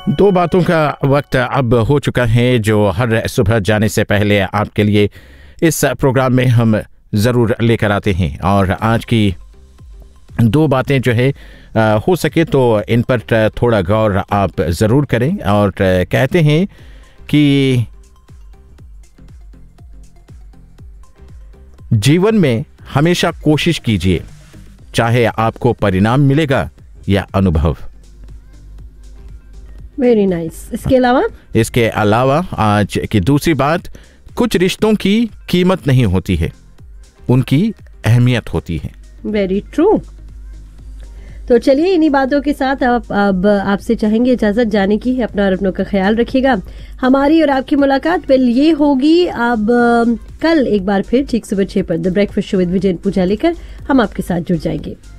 दो बातों का वक्त अब हो चुका है जो हर सुबह जाने से पहले आपके लिए इस प्रोग्राम में हम ज़रूर लेकर आते हैं। और आज की दो बातें जो है हो सके तो इन पर थोड़ा गौर आप ज़रूर करें। और कहते हैं कि जीवन में हमेशा कोशिश कीजिए, चाहे आपको परिणाम मिलेगा या अनुभव। Very nice. इसके अलावा आज की दूसरी बात, कुछ रिश्तों की कीमत नहीं होती है, उनकी अहमियत होती है। Very true. तो चलिए इन्हीं बातों के साथ अब आपसे चाहेंगे इजाजत जाने की। अपना और अपनों का ख्याल रखिएगा। हमारी और आपकी मुलाकात ये होगी अब कल एक बार फिर ठीक सुबह 6 पर द ब्रेकफास्ट शो विद विजय पूजा लेकर हम आपके साथ जुड़ जाएंगे।